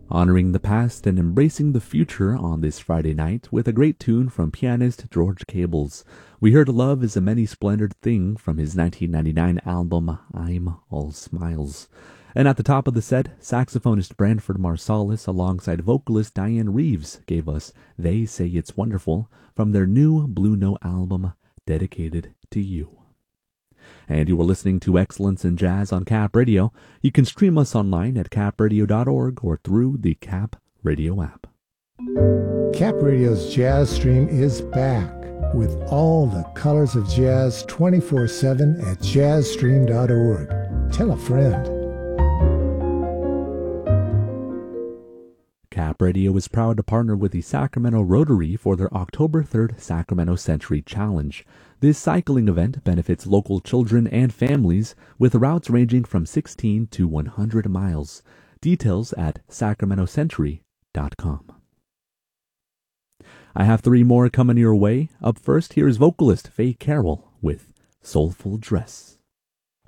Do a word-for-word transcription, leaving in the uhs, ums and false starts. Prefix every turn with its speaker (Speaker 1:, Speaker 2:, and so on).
Speaker 1: Honoring the past and embracing the future on this Friday night with a great tune from pianist George Cables. We heard Love is a Many-Splendored Thing from his nineteen ninety-nine album I'm All Smiles. And at the top of the set, saxophonist Branford Marsalis alongside vocalist Diane Reeves gave us They Say It's Wonderful from their new Blue Note album, Dedicated to You. And you are listening to Excellence in Jazz on Cap Radio. You can stream us online at cap radio dot org or through the Cap Radio app.
Speaker 2: Cap Radio's Jazz Stream is back with all the colors of jazz twenty-four seven at jazz stream dot org. Tell a friend.
Speaker 1: Cap Radio is proud to partner with the Sacramento Rotary for their October third Sacramento Century Challenge. This cycling event benefits local children and families with routes ranging from sixteen to one hundred miles. Details at sacramento century dot com. I have three more coming your way. Up first, here is vocalist Faye Carroll with Soulful Dress.